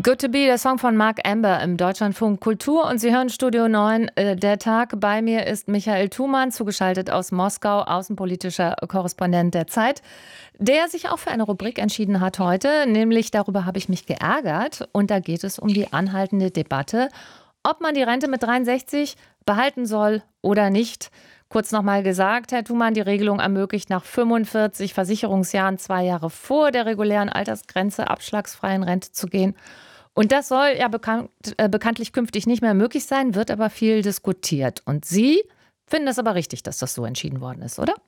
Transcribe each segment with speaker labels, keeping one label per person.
Speaker 1: Good to be, der Song von Mark Amber im Deutschlandfunk Kultur. Und Sie hören Studio 9, der Tag. Bei mir ist Michael Thumann, zugeschaltet aus Moskau, außenpolitischer Korrespondent der Zeit, der sich auch für eine Rubrik entschieden hat heute, nämlich darüber habe ich mich geärgert. Und da geht es um die anhaltende Debatte, ob man die Rente mit 63 behalten soll oder nicht. Kurz nochmal gesagt, Herr Thumann, die Regelung ermöglicht nach 45 Versicherungsjahren 2 Jahre vor der regulären Altersgrenze abschlagsfrei in Rente zu gehen. Und das soll ja bekanntlich künftig nicht mehr möglich sein, wird aber viel diskutiert. Und Sie finden es aber richtig, dass das so entschieden worden ist, oder?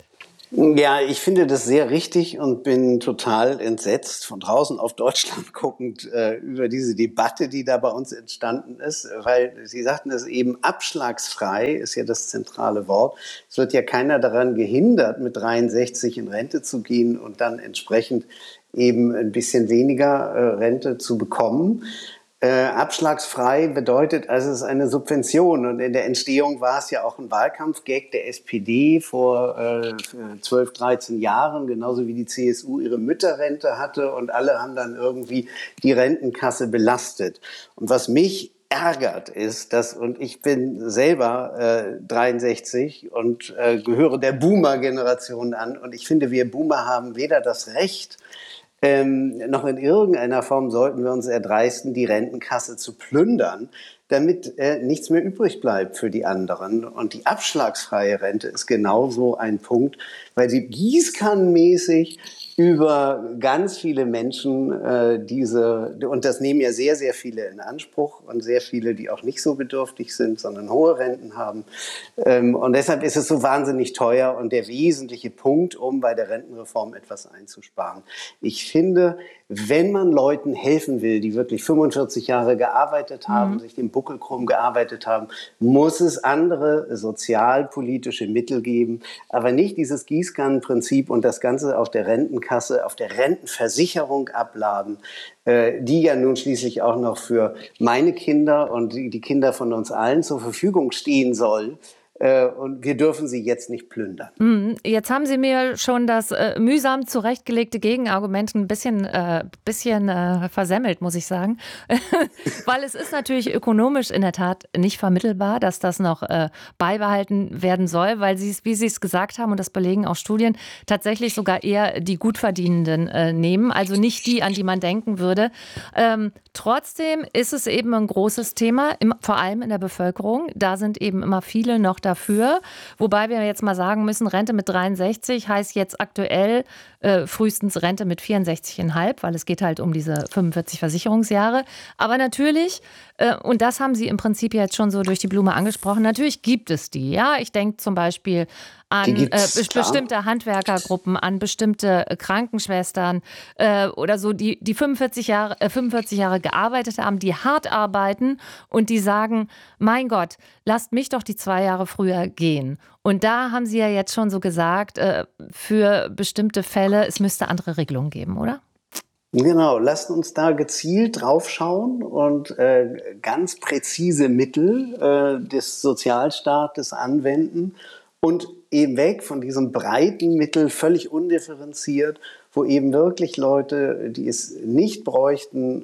Speaker 2: Ja, ich finde das sehr richtig und bin total entsetzt von draußen auf Deutschland guckend über diese Debatte, die da bei uns entstanden ist, weil Sie sagten es eben, abschlagsfrei ist ja das zentrale Wort. Es wird ja keiner daran gehindert, mit 63 in Rente zu gehen und dann entsprechend eben ein bisschen weniger Rente zu bekommen. Abschlagsfrei bedeutet, also es ist eine Subvention und in der Entstehung war es ja auch ein Wahlkampfgag der SPD vor 12, 13 Jahren, genauso wie die CSU ihre Mütterrente hatte und alle haben dann irgendwie die Rentenkasse belastet. Und was mich ärgert ist, und ich bin selber 63 und gehöre der Boomer-Generation an und ich finde, wir Boomer haben weder das Recht, noch in irgendeiner Form sollten wir uns erdreisten, die Rentenkasse zu plündern, damit nichts mehr übrig bleibt für die anderen. Und die abschlagsfreie Rente ist genauso ein Punkt, weil sie gießkannenmäßig über ganz viele Menschen und das nehmen ja sehr, sehr viele in Anspruch und sehr viele, die auch nicht so bedürftig sind, sondern hohe Renten haben. Und deshalb ist es so wahnsinnig teuer und der wesentliche Punkt, um bei der Rentenreform etwas einzusparen. Ich finde, wenn man Leuten helfen will, die wirklich 45 Jahre gearbeitet haben, sich den Buckel krumm gearbeitet haben, muss es andere sozialpolitische Mittel geben, aber nicht dieses Gießkannenprinzip und das Ganze auf der Rentenkasse, auf der Rentenversicherung abladen, die ja nun schließlich auch noch für meine Kinder und die Kinder von uns allen zur Verfügung stehen soll. Und wir dürfen sie jetzt nicht plündern.
Speaker 1: Jetzt haben Sie mir schon das mühsam zurechtgelegte Gegenargument ein bisschen versemmelt, muss ich sagen. Weil es ist natürlich ökonomisch in der Tat nicht vermittelbar, dass das noch beibehalten werden soll, weil wie Sie es gesagt haben, und das belegen auch Studien, tatsächlich sogar eher die Gutverdienenden nehmen, also nicht die, an die man denken würde. Trotzdem ist es eben ein großes Thema, vor allem in der Bevölkerung. Da sind eben immer viele noch dafür. Wobei wir jetzt mal sagen müssen, Rente mit 63 heißt jetzt aktuell frühestens Rente mit 64,5, weil es geht halt um diese 45 Versicherungsjahre. Aber natürlich, und das haben Sie im Prinzip jetzt schon so durch die Blume angesprochen, natürlich gibt es die. Ja, ich denke zum Beispiel an bestimmte Handwerkergruppen, an bestimmte Krankenschwestern oder so, die 45 Jahre gearbeitet haben, die hart arbeiten und die sagen, mein Gott, lasst mich doch die 2 Jahre früher gehen. Und da haben Sie ja jetzt schon so gesagt, für bestimmte Fälle, es müsste andere Regelungen geben, oder?
Speaker 2: Genau, lasst uns da gezielt drauf schauen und ganz präzise Mittel des Sozialstaates anwenden und eben weg von diesem breiten Mittel, völlig undifferenziert, wo eben wirklich Leute, die es nicht bräuchten,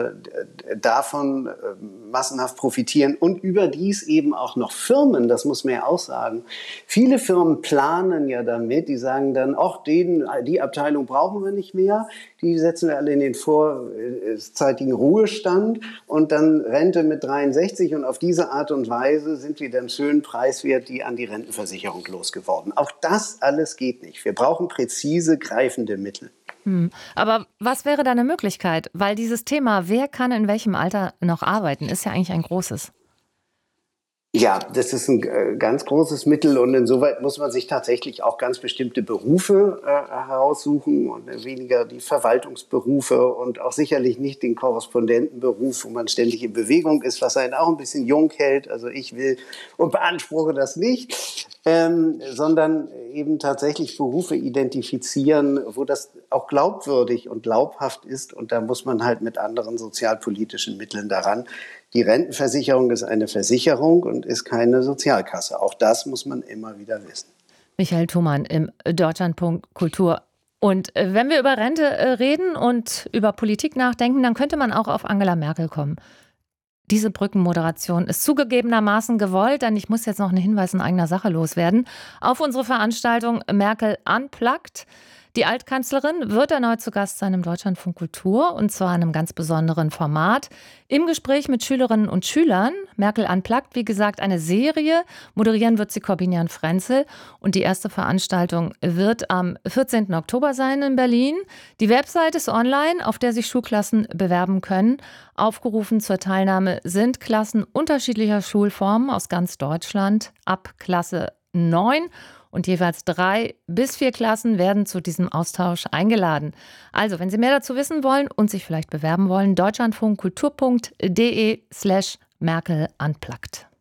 Speaker 2: davon massenhaft profitieren und überdies eben auch noch Firmen, das muss man ja auch sagen. Viele Firmen planen ja damit, die sagen dann, ach, die Abteilung brauchen wir nicht mehr, die setzen wir alle in den vorzeitigen Ruhestand und dann Rente mit 63 und auf diese Art und Weise sind wir dann schön preiswert die an die Rentenversicherung losgeworden. Auch das alles geht nicht. Wir brauchen präzise, greifende Mittel.
Speaker 1: Aber was wäre da eine Möglichkeit? Weil dieses Thema, wer kann in welchem Alter noch arbeiten, ist ja eigentlich ein großes.
Speaker 2: Ja, das ist ein ganz großes Mittel und insoweit muss man sich tatsächlich auch ganz bestimmte Berufe heraussuchen und weniger die Verwaltungsberufe und auch sicherlich nicht den Korrespondentenberuf, wo man ständig in Bewegung ist, was einen auch ein bisschen jung hält. Also ich will und beanspruche das nicht, sondern eben tatsächlich Berufe identifizieren, wo das auch glaubwürdig und glaubhaft ist und da muss man halt mit anderen sozialpolitischen Mitteln daran. Die Rentenversicherung ist eine Versicherung und ist keine Sozialkasse. Auch das muss man immer wieder wissen.
Speaker 1: Michael Thumann im Deutschlandfunk Kultur. Und wenn wir über Rente reden und über Politik nachdenken, dann könnte man auch auf Angela Merkel kommen. Diese Brückenmoderation ist zugegebenermaßen gewollt, denn ich muss jetzt noch einen Hinweis in eigener Sache loswerden. Auf unsere Veranstaltung Merkel Unplugged. Die Altkanzlerin wird erneut zu Gast sein im Deutschlandfunk Kultur und zwar in einem ganz besonderen Format. Im Gespräch mit Schülerinnen und Schülern. Merkel Unplugged, wie gesagt, eine Serie. Moderieren wird sie Corbinian Frenzel. Und die erste Veranstaltung wird am 14. Oktober sein in Berlin. Die Website ist online, auf der sich Schulklassen bewerben können. Aufgerufen zur Teilnahme sind Klassen unterschiedlicher Schulformen aus ganz Deutschland ab Klasse 9. Und jeweils 3 bis 4 Klassen werden zu diesem Austausch eingeladen. Also, wenn Sie mehr dazu wissen wollen und sich vielleicht bewerben wollen, deutschlandfunkkultur.de/Merkel Unplugged.